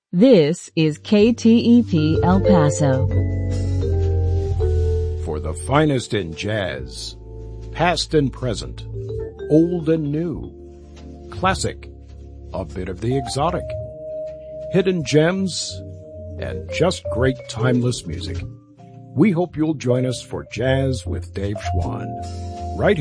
This is KTEP El Paso. For the finest in jazz, past and present, old and new, classic, a bit of the exotic, hidden gems, and just great timeless music. We hope you'll join us for Jazz with Dave Schwann.